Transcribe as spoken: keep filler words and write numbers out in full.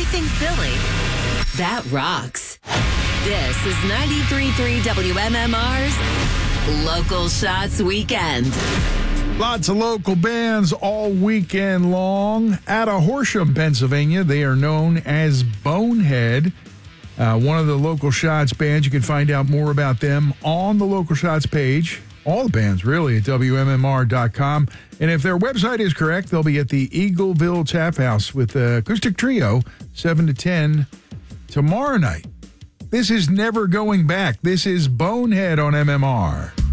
everything Philly, that rocks. This is ninety-three point three W M M R's Local Shots Weekend. Lots of local bands all weekend long. Out of Horsham, Pennsylvania, they are known as Bonehead. Uh, one of the Local Shots bands. You can find out more about them on the Local Shots page. All the bands, really, at W M M R dot com. And if their website is correct, they'll be at the Eagleville Tap House with the acoustic trio, seven to ten, tomorrow night. This is Never Going Back. This is Bonehead on M M R.